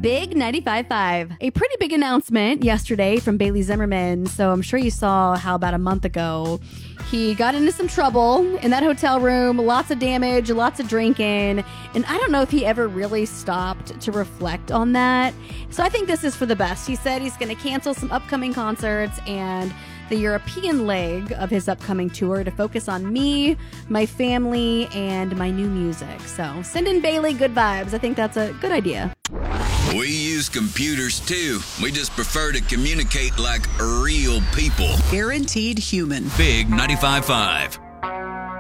Big 95.5. A pretty big announcement yesterday from Bailey Zimmerman. So I'm sure you saw how about a month ago he got into some trouble in that hotel room, lots of damage, lots of drinking, and I don't know if he ever really stopped to reflect on that. So I think this is for the best. He said he's going to cancel some upcoming concerts and the European leg of his upcoming tour to focus on me, my family, and my new music. So send in Bailey good vibes. I think that's a good idea. We use computers too. We just prefer to communicate like real people. Guaranteed human. Big 95.5.